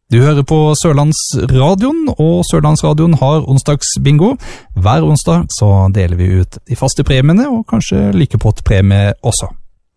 Du hører på Sørlandsradioen, og Sørlandsradioen har onsdagsbingo. Hver onsdag så deler vi ut de faste premiene, og kanskje like på premie også.